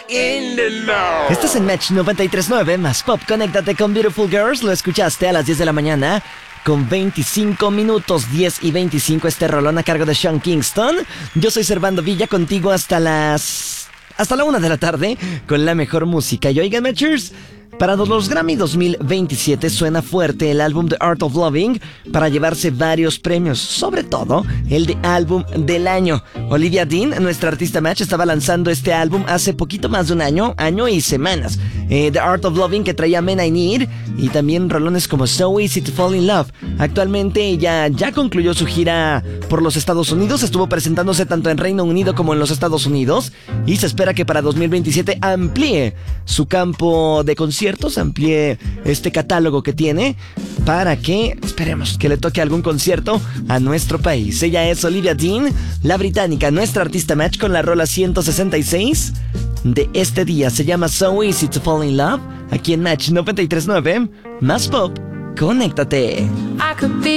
in the know. Estás en Match 93.9 más Pop. Conéctate con Beautiful Girls. Lo escuchaste a las 10 de la mañana con 25 minutos, 10 y 25. Este rolón a cargo de Sean Kingston. Yo soy Servando Villa, contigo hasta la 1 de la tarde con la mejor música. Y oigan, Matchers, para los Grammy 2027 suena fuerte el álbum The Art of Loving para llevarse varios premios, sobre todo el de álbum del año. Olivia Dean, nuestra artista Match, estaba lanzando este álbum hace poquito más de un año y semanas. The Art of Loving, que traía Men I Need, y también rolones como So Easy to Fall in Love. Actualmente ella ya concluyó su gira por los Estados Unidos, estuvo presentándose tanto en Reino Unido como en los Estados Unidos, y se espera que para 2027 amplíe su campo de conciertos, amplíe este catálogo que tiene, para que esperemos que le toque algún concierto a nuestro país. Ella es Olivia Dean, la británica, nuestra artista Match, con la rola 166 de este día. Se llama So Easy to Fall in Love, aquí en Match 93.9, más Pop. Conéctate.